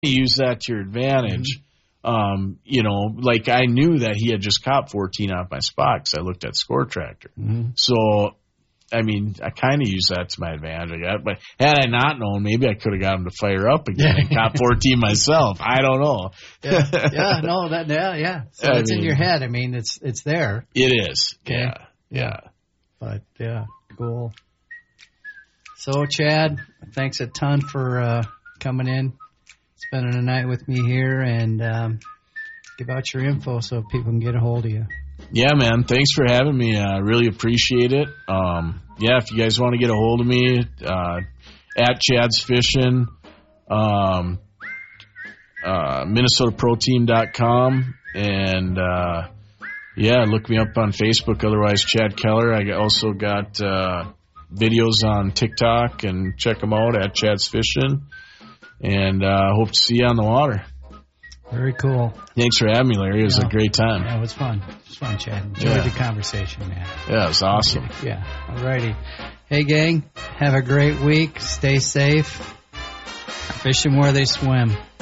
use that to your advantage. Like I knew that he had just caught 14 off my spot because I looked at Score Tractor. So, I mean, I kind of used that to my advantage. But had I not known, maybe I could have got him to fire up again and caught 14 myself. I don't know. So it's in your head. I mean, it's there. It is. Okay. Yeah. But, cool. So, Chad, thanks a ton for coming in, spending a night with me here, and give out your info so people can get a hold of you. Yeah, man. Thanks for having me. I really appreciate it. If you guys want to get a hold of me, at Chad's Fishing, MinnesotaProtein.com, and look me up on Facebook. Otherwise, Chad Keller. I also got videos on TikTok, and check them out at Chad's Fishing. And hope to see you on the water. Very cool. Thanks for having me, Larry. It was a great time. Yeah, it was fun. It was fun, Chad. Enjoyed the conversation, man. Yeah, it was awesome. Yeah. All righty. Hey, gang. Have a great week. Stay safe. Fishing where they swim.